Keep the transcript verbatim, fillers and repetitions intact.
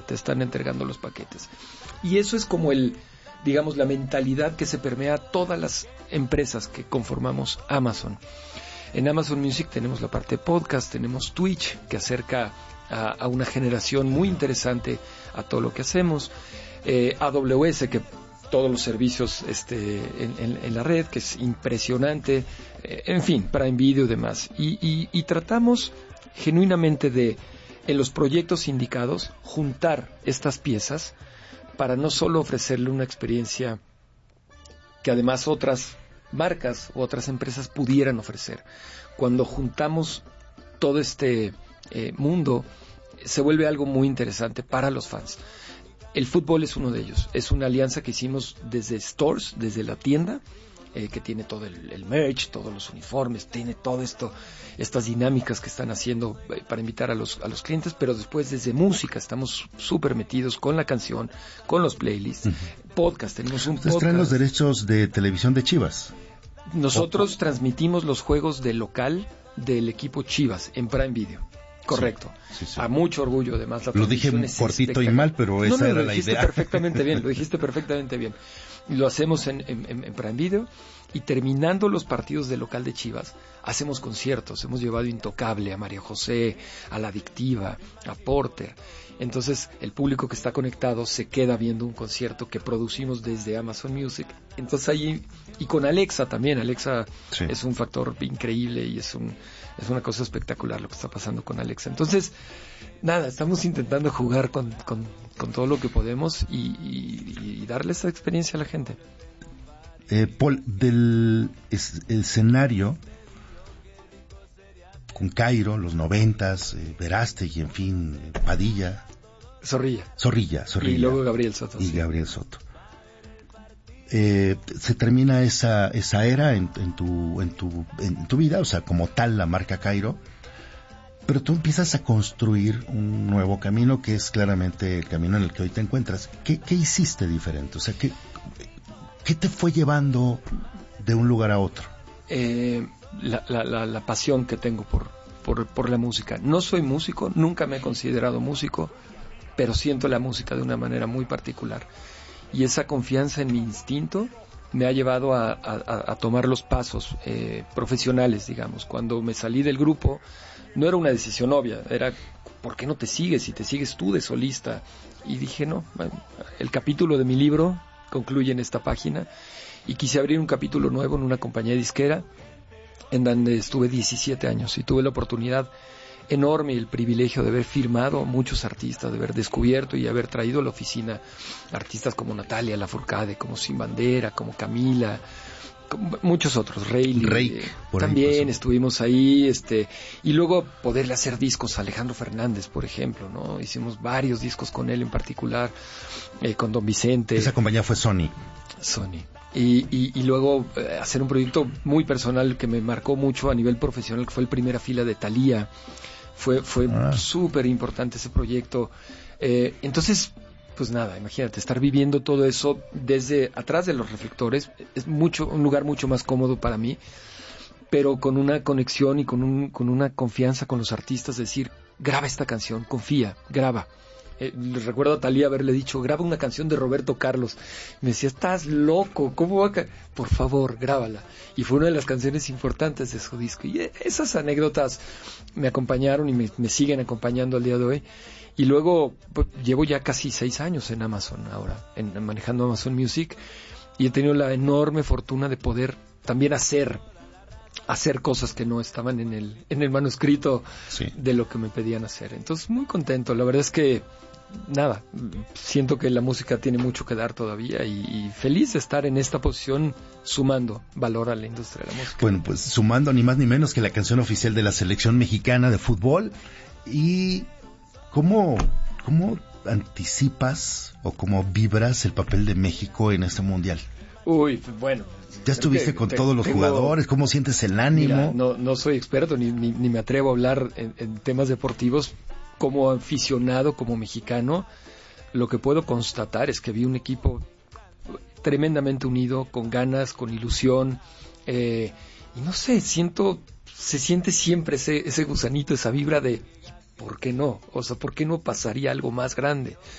te están entregando los paquetes. Y eso es como el, digamos, la mentalidad que se permea a todas las empresas que conformamos Amazon. En Amazon Music tenemos la parte de podcast, tenemos Twitch, que acerca a, a una generación muy interesante a todo lo que hacemos, eh, A W S, que todos los servicios este, en, en, en la red, que es impresionante, eh, en fin, Prime Video y demás. Y, y, y tratamos genuinamente de, en los proyectos indicados, juntar estas piezas para no solo ofrecerle una experiencia que además otras marcas u otras empresas pudieran ofrecer. Cuando juntamos todo este eh, mundo, se vuelve algo muy interesante para los fans. El fútbol es uno de ellos. Es una alianza que hicimos desde Stores, desde la tienda, eh, que tiene todo el, el merch, todos los uniformes, tiene todo esto, estas dinámicas que están haciendo eh, para invitar a los, a los clientes, pero después desde música estamos súper metidos con la canción, con los playlists, uh-huh. podcast, tenemos un Ustedes podcast. traen los derechos de televisión de Chivas. Nosotros o... transmitimos los juegos de local del equipo Chivas en Prime Video. Correcto. Sí, sí, sí. A mucho orgullo, además. La lo dije cortito y mal, pero esa no, no, era lo la dijiste idea. perfectamente bien, lo dijiste perfectamente bien. Lo hacemos en, en, en Prime Video y terminando los partidos de local de Chivas, hacemos conciertos. Hemos llevado Intocable a María José, a La Adictiva, a Porter. Entonces, el público que está conectado se queda viendo un concierto que producimos desde Amazon Music. Entonces, ahí, y con Alexa también. Alexa sí. es un factor increíble y es un es una cosa espectacular lo que está pasando con Alexa. Entonces, nada, estamos intentando jugar con, con, con todo lo que podemos y, y, y darle esa experiencia a la gente. Eh, Paul, del es, escenario con Cairo, los noventas, eh, Verástegui, en fin, eh, Padilla. Zorrilla. Zorrilla, Zorrilla. Y luego Gabriel Soto. Y sí. Gabriel Soto. Eh, se termina esa esa era en, en tu en tu en tu vida, o sea, como tal la marca Cairo, pero tú empiezas a construir un nuevo camino que es claramente el camino en el que hoy te encuentras. ¿Qué, qué hiciste diferente? O sea, ¿qué, qué te fue llevando de un lugar a otro? Eh, la, la, la, la pasión que tengo por, por, por la música. No soy músico, nunca me he considerado músico, pero siento la música de una manera muy particular. Y esa confianza en mi instinto me ha llevado a, a, a tomar los pasos eh, profesionales, digamos. Cuando me salí del grupo, no era una decisión obvia, era ¿por qué no te sigues? Si te sigues tú de solista. Y dije, no, el capítulo de mi libro concluye en esta página y quise abrir un capítulo nuevo en una compañía disquera en donde estuve diecisiete años y tuve la oportunidad enorme y el privilegio de haber firmado muchos artistas, de haber descubierto y haber traído a la oficina artistas como Natalia Lafourcade, como Sin Bandera, como Camila, como muchos otros, Rayleigh, Rake, eh, por también ahí estuvimos ahí, este, y luego poderle hacer discos a Alejandro Fernández, por ejemplo, ¿no? Hicimos varios discos con él en particular, eh, con Don Vicente. Esa compañía fue Sony. Sony. Y, y, y luego eh, hacer un proyecto muy personal que me marcó mucho a nivel profesional, que fue el Primera Fila de Thalía. Fue, fue ah. súper importante ese proyecto. Eh, entonces, pues nada, imagínate, estar viviendo todo eso desde atrás de los reflectores es mucho, un lugar mucho más cómodo para mí, pero con una conexión y con, un, con una confianza con los artistas, decir, graba esta canción, confía, graba. Eh, recuerdo a Thalía haberle dicho, graba una canción de Roberto Carlos. Me decía, estás loco, ¿cómo va a ca-? Por favor, grábala. Y fue una de las canciones importantes de su disco. Y esas anécdotas me acompañaron y me, me siguen acompañando al día de hoy. Y luego, pues, llevo ya casi seis años en Amazon ahora, en, manejando Amazon Music. Y he tenido la enorme fortuna de poder también hacer hacer cosas que no estaban en el en el manuscrito sí. de lo que me pedían hacer. Entonces, muy contento. La verdad es que, nada, siento que la música tiene mucho que dar todavía y, y feliz de estar en esta posición sumando valor a la industria de la música. Bueno, pues sumando ni más ni menos que la canción oficial de la selección mexicana de fútbol. ¿Y cómo, cómo anticipas o cómo vibras el papel de México en este mundial? Uy, bueno... Ya estuviste con te, todos los tengo, jugadores, ¿cómo sientes el ánimo? Mira, no, no soy experto ni, ni, ni me atrevo a hablar en, en temas deportivos. Como aficionado, como mexicano, lo que puedo constatar es que vi un equipo tremendamente unido, con ganas, con ilusión, eh, y no sé, siento, se siente siempre ese, ese gusanito, esa vibra de ¿por qué no? O sea, ¿por qué no pasaría algo más grande?